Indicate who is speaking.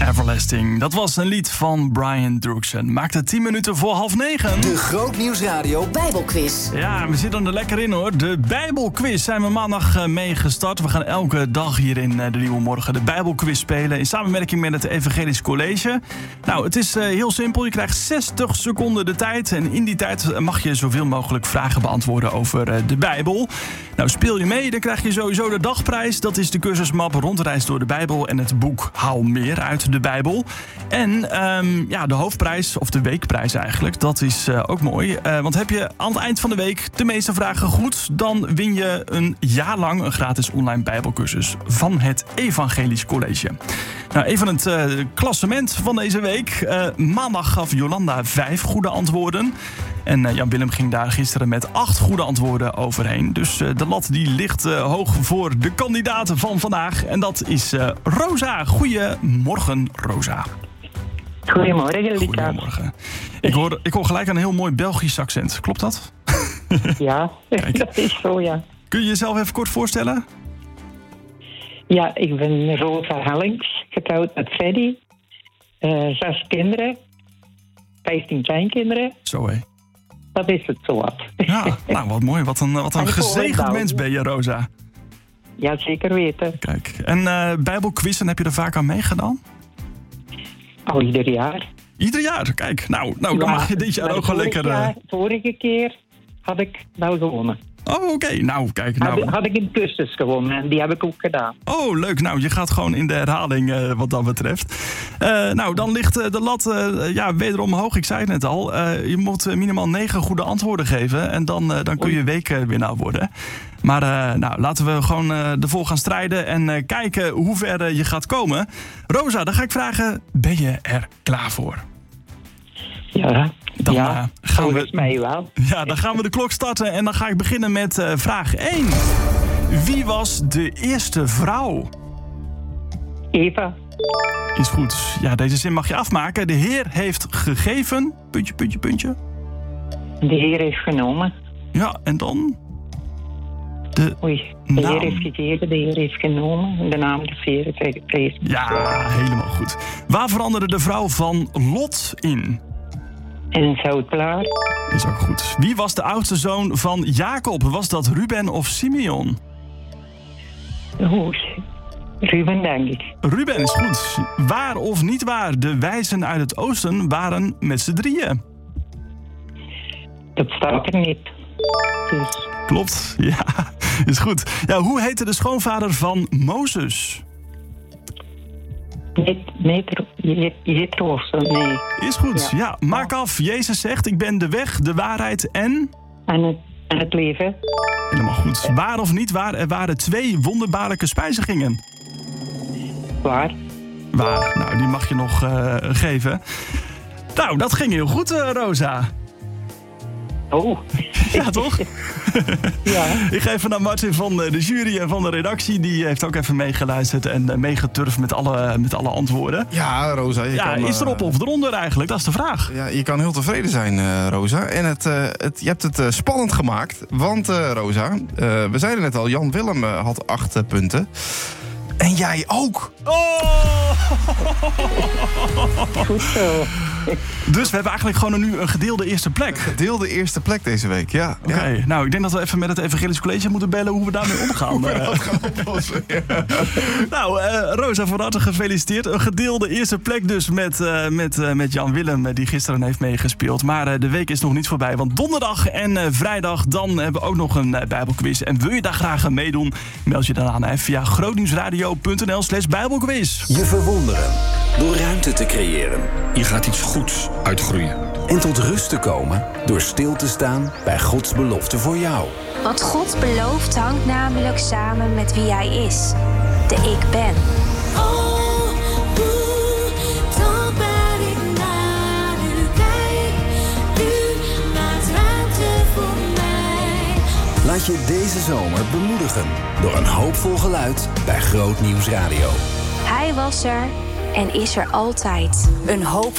Speaker 1: Everlasting. Dat was een lied van Brian Drugson. Maakte 10 minuten voor 8:30.
Speaker 2: De Grootnieuws Radio Bijbelquiz.
Speaker 1: Ja, we zitten er lekker in hoor. De Bijbelquiz zijn we maandag mee gestart. We gaan elke dag hier in de Nieuwe Morgen de Bijbelquiz spelen. In samenwerking met het Evangelisch College. Nou, het is heel simpel. Je krijgt 60 seconden de tijd. En in die tijd mag je zoveel mogelijk vragen beantwoorden over de Bijbel. Nou, speel je mee, dan krijg je sowieso de dagprijs. Dat is de cursusmap Rondreis door de Bijbel en het boek Haal meer uit de Bijbel. En de hoofdprijs, of de weekprijs eigenlijk, dat is ook mooi. Want heb je aan het eind van de week de meeste vragen goed, dan win je een jaar lang een gratis online Bijbelcursus van het Evangelisch College. Nou, even het klassement van deze week. Maandag gaf Jolanda 5 goede antwoorden. En Jan-Willem ging daar gisteren met 8 goede antwoorden overheen. Dus de lat die ligt hoog voor de kandidaten van vandaag. En dat is Rosa. Goedemorgen, Rosa.
Speaker 3: Goedemorgen, Lucas.
Speaker 1: Goedemorgen. Ik hoor gelijk een heel mooi Belgisch accent. Klopt dat?
Speaker 3: Ja,
Speaker 1: Kijk.
Speaker 3: dat is zo, ja.
Speaker 1: Kun je jezelf even kort voorstellen?
Speaker 3: Ja, ik ben Rosa Hellings, getrouwd met Freddy. 6 kinderen. 15 kleinkinderen.
Speaker 1: Zo hé.
Speaker 3: Dat is het zo wat.
Speaker 1: Ja, nou wat mooi. Wat een gezegend mens ben je, Rosa.
Speaker 3: Ja, zeker weten.
Speaker 1: Kijk. En Bijbelquizzen, heb je er vaak aan meegedaan?
Speaker 3: Al ieder jaar.
Speaker 1: Ieder jaar? Kijk, nou dan mag je dit jaar ook wel lekker...
Speaker 3: Vorige keer had ik wel gewonnen.
Speaker 1: Oh, oké. Nou, kijk. Nou.
Speaker 3: Had ik een cursus gewonnen en die heb ik ook gedaan.
Speaker 1: Oh, leuk. Nou, je gaat gewoon in de herhaling wat dat betreft. Nou, dan ligt de lat wederom hoog. Ik zei het net al. Je moet minimaal 9 goede antwoorden geven. En dan kun je weekwinnaar worden. Maar laten we gewoon ervoor gaan strijden en kijken hoe ver je gaat komen. Rosa, dan ga ik vragen, ben je er klaar voor?
Speaker 3: Ja,
Speaker 1: Dan gaan we
Speaker 3: mij wel.
Speaker 1: Ja, dan gaan we de klok starten en dan ga ik beginnen met vraag 1. Wie was de eerste vrouw?
Speaker 3: Eva.
Speaker 1: Is goed. Ja, deze zin mag je afmaken. De Heer heeft gegeven... Puntje, puntje, puntje.
Speaker 3: De Heer heeft genomen.
Speaker 1: Ja, en dan? De
Speaker 3: Heer heeft gegeven, de Heer heeft genomen. De naam des Heeren zij geprezen.
Speaker 1: Ja, helemaal goed. Waar veranderde de vrouw van Lot in?
Speaker 3: En een zoutklaar.
Speaker 1: Is ook goed. Wie was de oudste zoon van Jacob? Was dat Ruben of Simeon?
Speaker 3: Ruben, denk ik.
Speaker 1: Ruben is goed. Waar of niet waar? De wijzen uit het oosten waren met z'n drieën.
Speaker 3: Dat staat er niet. Dus.
Speaker 1: Klopt, ja, is goed. Ja, hoe heette de schoonvader van Mozes?
Speaker 3: Jethro of zo, nee.
Speaker 1: Is goed, ja. Maak af. Jezus zegt, ik ben de weg, de waarheid en
Speaker 3: het leven.
Speaker 1: Helemaal goed. Waar of niet waar? Er waren 2 wonderbaarlijke spijzigingen.
Speaker 3: Waar?
Speaker 1: Waar. Nou, die mag je nog geven. Nou, dat ging heel goed, Rosa.
Speaker 3: Oh.
Speaker 1: Ja, toch?
Speaker 3: Ja.
Speaker 1: Ik geef even naar Martin van de jury en van de redactie. Die heeft ook even meegeluisterd en meegeturfd met alle antwoorden.
Speaker 4: Ja, Rosa.
Speaker 1: Is erop of eronder eigenlijk? Dat is de vraag.
Speaker 4: Ja, je kan heel tevreden zijn, Rosa. En je hebt het spannend gemaakt. Want, Rosa, we zeiden net al, Jan-Willem had 8 punten. En jij ook.
Speaker 1: Oh!
Speaker 3: Goed zo.
Speaker 1: Dus we hebben eigenlijk gewoon nu een gedeelde eerste plek.
Speaker 4: Gedeelde eerste plek deze week, ja.
Speaker 1: Oké, nou, ik denk dat we even met het Evangelisch College moeten bellen hoe we daarmee omgaan.
Speaker 4: Dat gaan we oplossen, ja.
Speaker 1: Nou, Rosa, van harte gefeliciteerd. Een gedeelde eerste plek dus met Jan-Willem, die gisteren heeft meegespeeld. Maar de week is nog niet voorbij, want donderdag en vrijdag dan hebben we ook nog een Bijbelquiz. En wil je daar graag aan meedoen, meld je dan aan via grootnieuwsradio.nl/Bijbelquiz.
Speaker 2: Je verwonderen door ruimte te creëren.
Speaker 5: Je gaat iets goeds uitgroeien.
Speaker 2: En tot rust te komen door stil te staan bij Gods belofte voor jou.
Speaker 6: Wat God belooft hangt namelijk samen met wie Hij is. De Ik Ben.
Speaker 7: Totdat ik naar u kijk. U maakt ruimte voor mij.
Speaker 2: Laat je deze zomer bemoedigen door een hoopvol geluid bij Grootnieuws Radio.
Speaker 6: Hij was er en is er altijd. Een hoop.